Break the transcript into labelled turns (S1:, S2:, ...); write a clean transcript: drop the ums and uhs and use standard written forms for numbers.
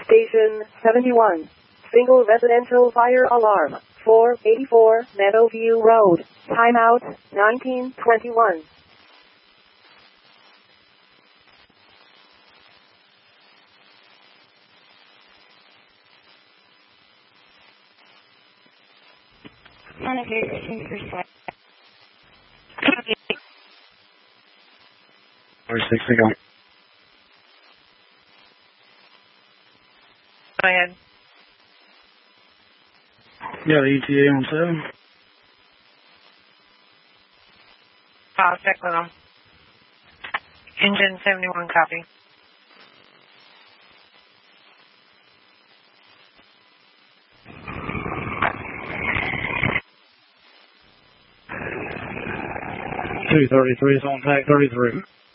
S1: Station 71. Single residential fire alarm. 484 Meadowview Road. Timeout 1921.
S2: Or 6 ago.
S3: Go ahead.
S2: Yeah, the ETA on 7.
S3: I'll check with them. Engine 71, copy.
S2: $233 is on tag 33.